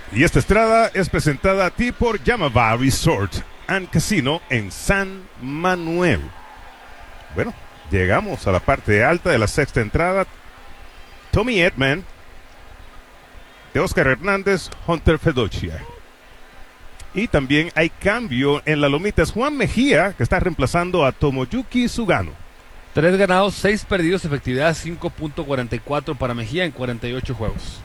Y esta estrada es presentada a ti por Yamava Resort and Casino en San Manuel. Bueno, llegamos a la parte alta de la sexta entrada. Tommy Edman, de Oscar Hernández, Hunter Fedocia. Y también hay cambio en la lomita. Es Juan Mejía, que está reemplazando a Tomoyuki Sugano. 3 ganados, 6 perdidos, efectividad 5.44 para Mejía en 48 juegos.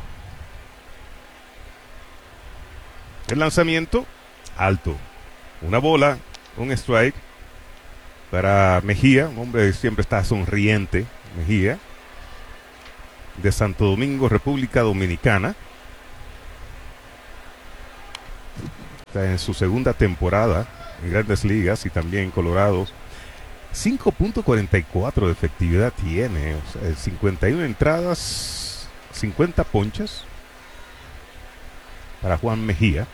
El lanzamiento, alto. Una bola, un strike para Mejía, un hombre que siempre está sonriente, Mejía, de Santo Domingo, República Dominicana. Está en su segunda temporada en Grandes Ligas y también en Colorado. 5.44 de efectividad tiene, o sea, 51 entradas, 50 ponches para Juan Mejía.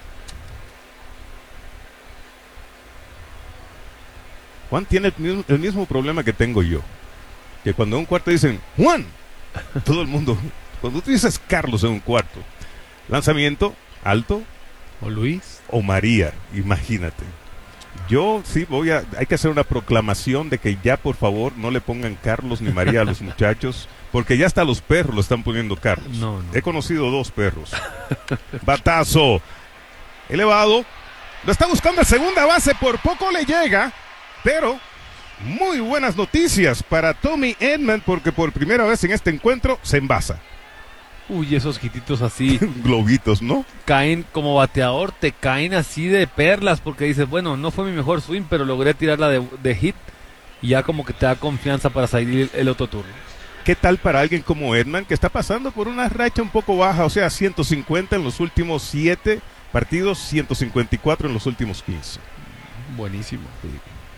Juan tiene el mismo problema que tengo yo, que cuando en un cuarto dicen Juan, todo el mundo, cuando tú dices Carlos en un cuarto, lanzamiento alto, o Luis o María, imagínate. Yo sí hay que hacer una proclamación de que ya por favor no le pongan Carlos ni María a los muchachos, porque ya hasta los perros lo están poniendo Carlos. No. He conocido 2 perros. Batazo elevado, lo está buscando a segunda base, por poco le llega, pero muy buenas noticias para Tommy Edman, porque por primera vez en este encuentro se envasa. Uy, esos hititos así globitos, ¿no? caen como bateador, te caen así de perlas, porque dices, bueno, no fue mi mejor swing, pero logré tirarla de hit, y ya como que te da confianza para salir el otro turno. ¿Qué tal para alguien como Edman, que está pasando por una racha un poco baja? O sea, 150 en los últimos 7 partidos, 154 en los últimos 15. Buenísimo. Sí.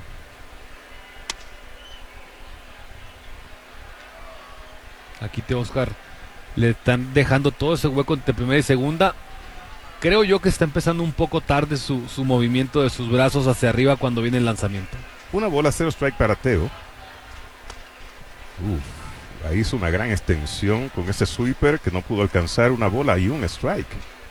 Aquí Oscar le están dejando todo ese hueco entre primera y segunda. Creo yo que está empezando un poco tarde su movimiento de sus brazos hacia arriba cuando viene el lanzamiento. Una bola, 0 strike para Teo. Ahí hizo una gran extensión con ese sweeper que no pudo alcanzar una bola y un strike.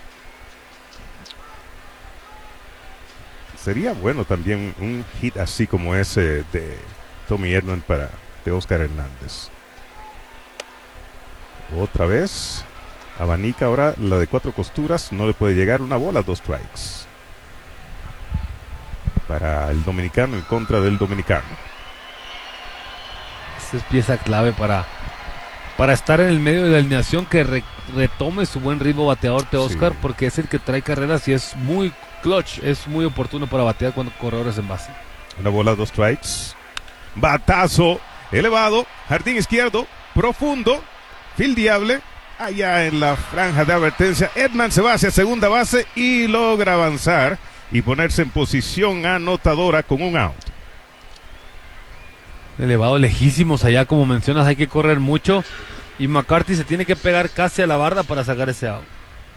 Sería bueno también un hit así como ese de Tommy Edman para de Oscar Hernández. Otra vez abanica ahora la de 4 costuras, no le puede llegar una bola, 2 strikes para el dominicano en contra del dominicano. Esta es pieza clave para estar en el medio de la alineación, que retome su buen ritmo bateador de Oscar, sí, porque es el que trae carreras y es muy clutch, es muy oportuno para batear cuando corredores en base. Una bola, 2 strikes, batazo elevado, jardín izquierdo, profundo, fildeable, allá en la franja de advertencia. Edman se va hacia segunda base y logra avanzar y ponerse en posición anotadora con un out. Elevado lejísimos allá, como mencionas, hay que correr mucho y McCarthy se tiene que pegar casi a la barda para sacar ese out.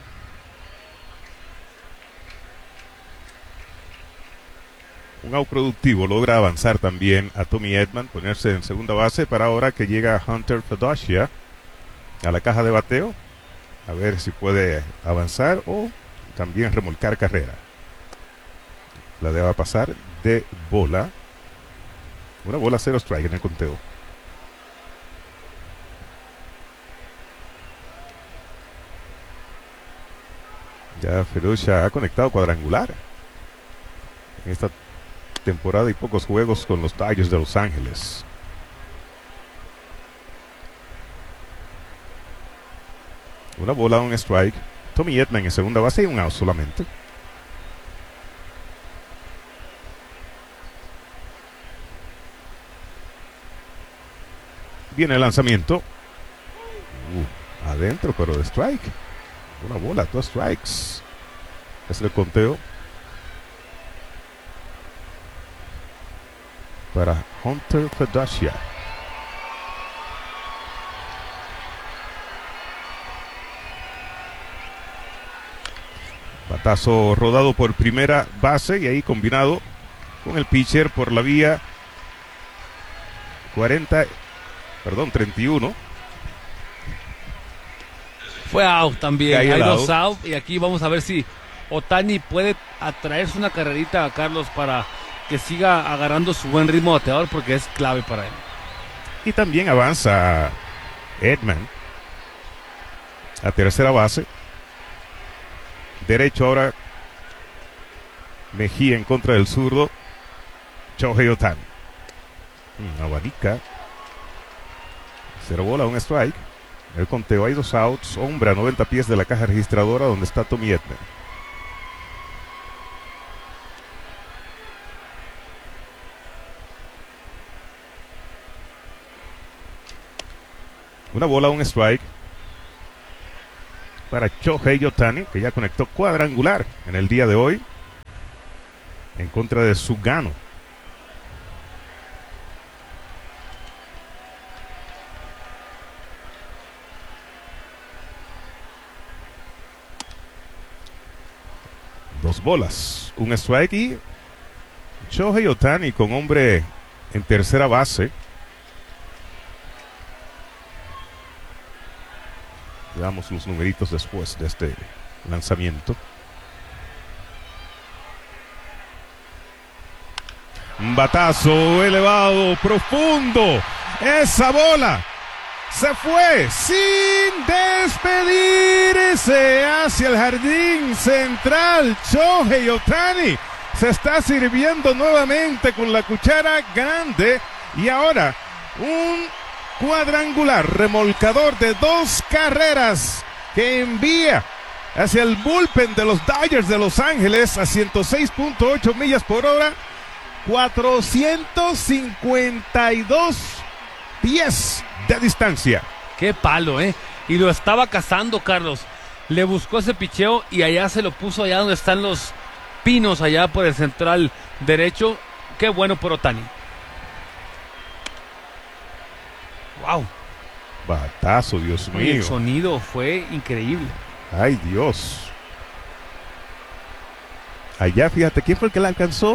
Un out productivo, logra avanzar también a Tommy Edman, ponerse en segunda base para ahora que llega Hunter Fedocia a la caja de bateo, a ver si puede avanzar o también remolcar carrera. La debe pasar de bola. Una bola, 0 strike en el conteo. Ya Fedocia ha conectado cuadrangular en esta temporada y pocos juegos con los Dodgers de Los Ángeles. Una bola, un strike. Tommy Edman en segunda base y un out solamente. Viene el lanzamiento. Adentro, pero de strike. Una bola, 2 strikes. Es el conteo para Hunter Fedocia. Batazo rodado por primera base y ahí combinado con el pitcher por la vía 31. Fue out también. Hay Hay el dos out. out. Y aquí vamos a ver si Ohtani puede atraerse una carrerita a Carlos para que siga agarrando su buen ritmo bateador, porque es clave para él. Y también avanza Edman a tercera base. Derecho ahora Mejía en contra del zurdo Shohei Ohtani. Abanica. 0 bola, 1 strike. El conteo, hay 2 outs. Hombre a 90 pies de la caja registradora donde está Tommy Edman. Una bola, 1 strike para Shohei Ohtani, que ya conectó cuadrangular en el día de hoy en contra de Sugano. Dos bolas, 1 strike y Shohei Ohtani con hombre en tercera base. Veamos los numeritos después de este lanzamiento. Un batazo elevado, profundo. Esa bola se fue sin despedirse hacia el jardín central. Shohei Ohtani se está sirviendo nuevamente con la cuchara grande. Y ahora un cuadrangular remolcador de 2 carreras que envía hacia el bullpen de los Dodgers de Los Ángeles a 106.8 millas por hora, 452 pies de distancia. Qué palo, ¿eh? Y lo estaba cazando, Carlos. Le buscó ese picheo y allá se lo puso, allá donde están los pinos, allá por el central derecho. Qué bueno por Ohtani. Wow. Batazo, Dios Y el mío. sonido fue increíble. Ay, Dios. Allá, fíjate, ¿quién fue el que la alcanzó?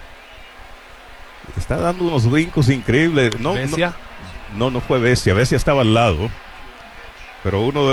Está dando unos brincos increíbles. No, Vesia. no fue Vesia. Vesia estaba al lado. Pero uno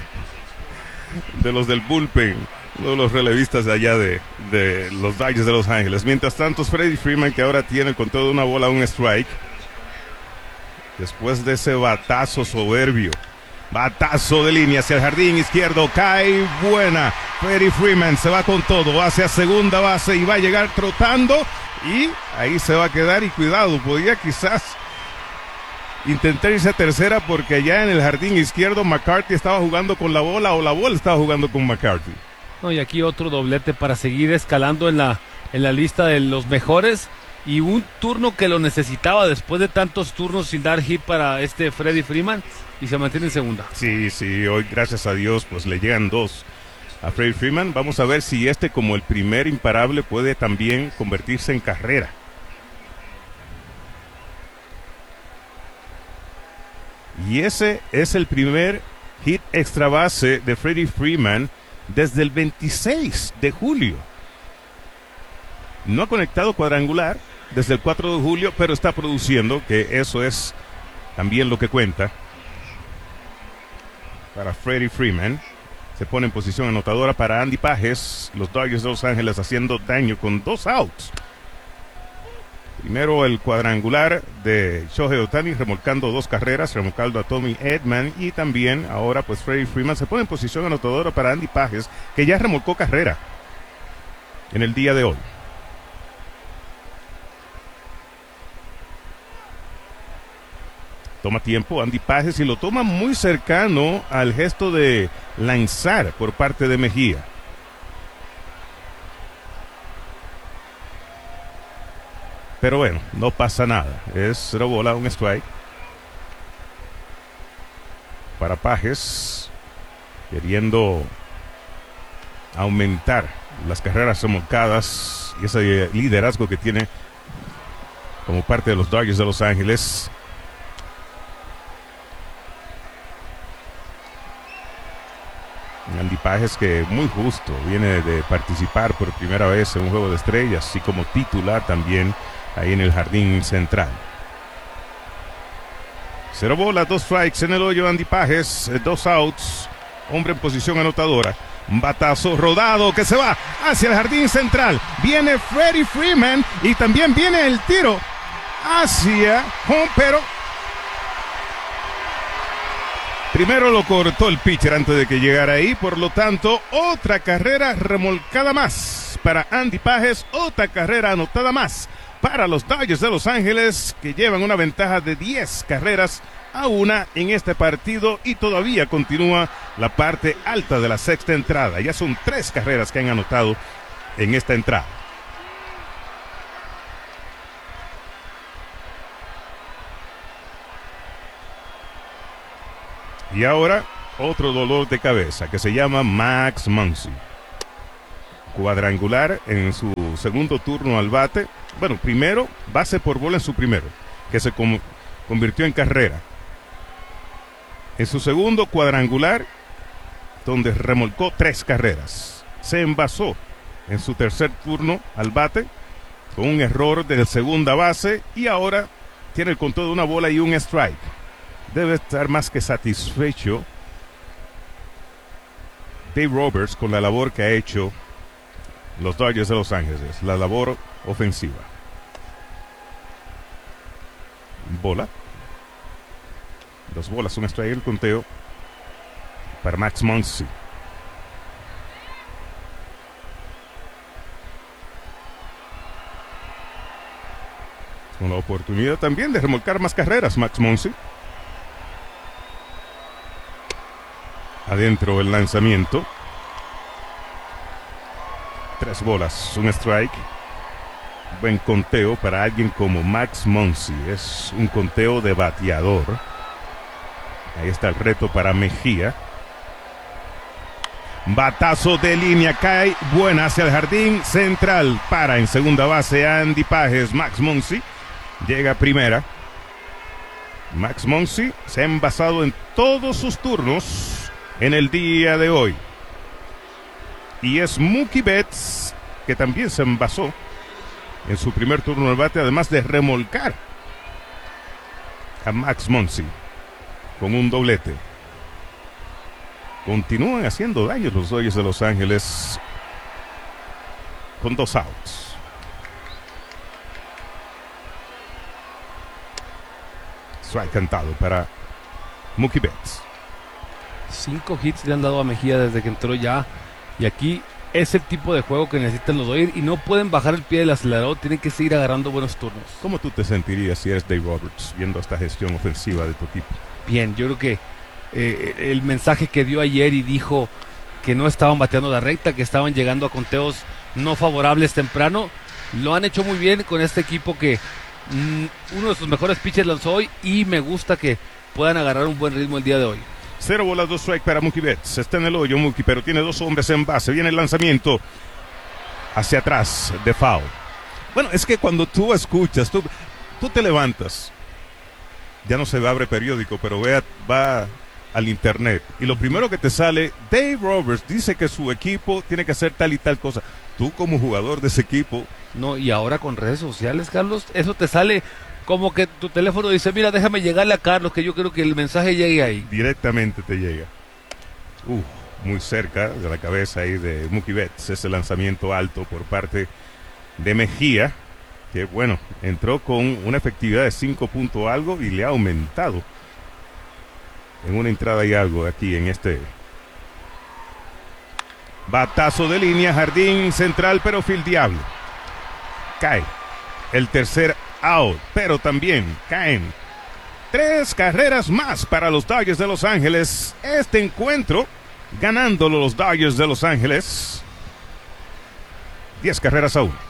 de los del bullpen, uno de los relevistas de allá de los Dodgers de Los Ángeles. Mientras tanto, Freddie Freeman, que ahora tiene el conteo de 1 bola, 1 strike. Después de ese batazo soberbio. Batazo de línea hacia el jardín izquierdo. Cae buena. Freddie Freeman se va con todo hacia segunda base y va a llegar trotando. Y ahí se va a quedar. Y cuidado, podía quizás intentar irse a tercera, porque allá en el jardín izquierdo McCarthy estaba jugando con la bola, o la bola estaba jugando con McCarthy. No, y aquí otro doblete para seguir escalando en la lista de los mejores. Y un turno que lo necesitaba después de tantos turnos sin dar hit para este Freddie Freeman, y se mantiene en segunda. Sí, hoy gracias a Dios pues le llegan 2 a Freddie Freeman. Vamos a ver si este, como el primer imparable, puede también convertirse en carrera. Y ese es el primer hit extra base de Freddie Freeman desde el 26 de julio. No ha conectado cuadrangular desde el 4 de julio, pero está produciendo, que eso es también lo que cuenta para Freddie Freeman. Se pone en posición anotadora para Andy Pages. Los Dodgers de Los Ángeles haciendo daño con 2 outs. Primero el cuadrangular de Shohei Ohtani, remolcando 2 carreras, remolcando a Tommy Edman, y también ahora pues Freddie Freeman se pone en posición anotadora para Andy Pages, que ya remolcó carrera en el día de hoy. Toma tiempo Andy Pages y lo toma muy cercano al gesto de lanzar por parte de Mejía. Pero bueno, no pasa nada. Es 0 bola, 1 strike para Pages, queriendo aumentar las carreras remolcadas y ese liderazgo que tiene como parte de los Dodgers de Los Ángeles. Andy Pages, que muy justo, viene de participar por primera vez en un juego de estrellas y como titular también ahí en el jardín central. 0 bolas, 2 strikes en el hoyo. Andy Pages, 2 outs hombre en posición anotadora. Un batazo rodado que se va hacia el jardín central. Viene Freddie Freeman y también viene el tiro hacia home, pero primero lo cortó el pitcher antes de que llegara ahí. Por lo tanto, otra carrera remolcada más para Andy Pages, otra carrera anotada más para los Dodgers de Los Ángeles, que llevan una ventaja de 10 carreras a 1 en este partido, y todavía continúa la parte alta de la sexta entrada. Ya son 3 carreras que han anotado en esta entrada. Y ahora otro dolor de cabeza que se llama Max Muncy. Cuadrangular en su segundo turno al bate. Bueno, primero base por bola en su primero, que se convirtió en carrera. En su segundo cuadrangular, donde remolcó 3 carreras. Se envasó en su tercer turno al bate con un error de segunda base, y ahora tiene el control de una bola y un strike. Debe estar más que satisfecho Dave Roberts con la labor que ha hecho los Dodgers de Los Ángeles, la labor ofensiva. Bola. 2 bolas, un strike, el conteo para Max Muncy. Con la oportunidad también de remolcar más carreras, Max Muncy. Adentro el lanzamiento. 3 bolas, un strike. Buen conteo para alguien como Max Muncy. Es un conteo de bateador. Ahí está el reto para Mejía. Batazo de línea, cae buena hacia el jardín central. Para en segunda base Andy Pages. Max Muncy llega a primera. Max Muncy se ha envasado en todos sus turnos en el día de hoy. Y es Mookie Betts, que también se envasó en su primer turno al bate, además de remolcar a Max Muncy con un doblete. Continúan haciendo daño los Dodgers de Los Ángeles con 2 outs. Strike cantado para Mookie Betts. 5 hits le han dado a Mejía desde que entró ya. Y aquí es el tipo de juego que necesitan los Dodgers, y no pueden bajar el pie del acelerador, tienen que seguir agarrando buenos turnos. ¿Cómo tú te sentirías si eres Dave Roberts viendo esta gestión ofensiva de tu equipo? Bien, yo creo que el mensaje que dio ayer y dijo que no estaban bateando la recta, que estaban llegando a conteos no favorables temprano, lo han hecho muy bien con este equipo que uno de sus mejores pitchers lanzó hoy, y me gusta que puedan agarrar un buen ritmo el día de hoy. 0 bolas, 2 strike para Mookie Betts. Está en el hoyo Mookie, pero tiene 2 hombres en base. Viene el lanzamiento hacia atrás de foul. Bueno, es que cuando tú escuchas, tú te levantas. Ya no se abre periódico, pero va al internet. Y lo primero que te sale, Dave Roberts dice que su equipo tiene que hacer tal y tal cosa. Tú como jugador de ese equipo. No, y ahora con redes sociales, Carlos, eso te sale como que tu teléfono dice, mira, déjame llegarle a Carlos, que yo creo que el mensaje llegue ahí. Directamente te llega. Muy cerca de la cabeza ahí de Mookie Betts, ese lanzamiento alto por parte de Mejía, que bueno, entró con una efectividad de 5 puntos algo y le ha aumentado en una entrada y algo aquí en este batazo de línea, jardín central, pero fildeable. Cae el tercer out, pero también caen 3 carreras más para los Dodgers de Los Ángeles. Este encuentro ganándolo los Dodgers de Los Ángeles 10 carreras a 1.